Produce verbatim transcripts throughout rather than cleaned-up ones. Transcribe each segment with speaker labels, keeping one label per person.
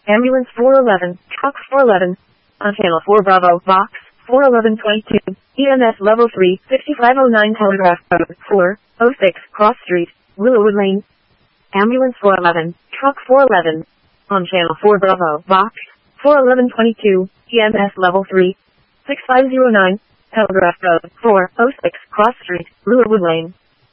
Speaker 1: Ambulance four eleven, Truck four eleven, on Channel four Bravo, Box four eleven twenty-two, E M S Level three, sixty-five oh nine Telegraph Road, four oh six, Cross Street, Willowwood Lane. Ambulance four eleven, Truck four eleven, on Channel four Bravo, Box four eleven twenty-two, E M S Level three, sixty-five oh nine, Telegraph Road, four oh six, Cross Street, Willowwood Lane.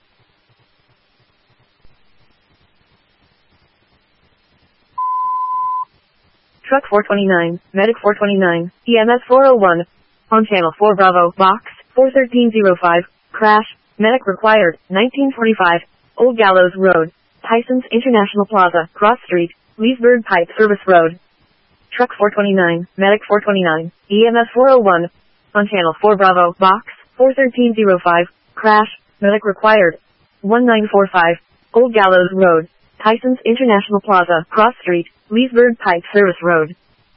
Speaker 1: Truck four twenty-nine, Medic four twenty-nine, E M S four oh one, on Channel four Bravo, Box four thirteen oh five, Crash, Medic required, nineteen forty-five, Old Gallows Road, Tyson's International Plaza, Cross Street, Leesburg Pipe Service Road. Truck four twenty-nine, Medic four twenty-nine, E M S four oh one, on Channel four Bravo, Box four thirteen oh five, Crash, Medic required, nineteen forty-five, Old Gallows Road, Tyson's International Plaza, Cross Street, Leesburg Pipe Service Road.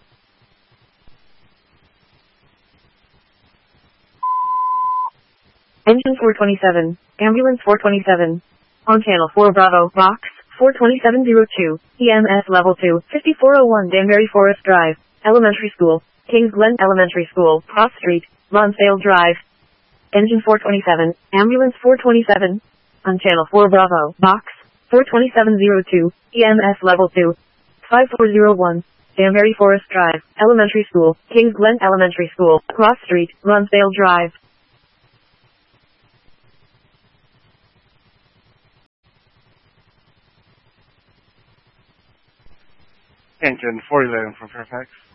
Speaker 1: Engine four twenty-seven, Ambulance four twenty-seven, on Channel four Bravo, Box four twenty-seven oh two, E M S Level two, fifty-four oh one Danbury Forest Drive, Elementary School, Kings Glen Elementary School, Cross Street, Lonsdale Drive. Engine four twenty-seven, Ambulance four twenty-seven, on Channel four Bravo, Box four twenty-seven oh two, E M S Level two, fifty-four oh one, Danbury Forest Drive, Elementary School, Kings Glen Elementary School, Cross Street, Lonsdale Drive.
Speaker 2: Engine four eleven from Fairfax.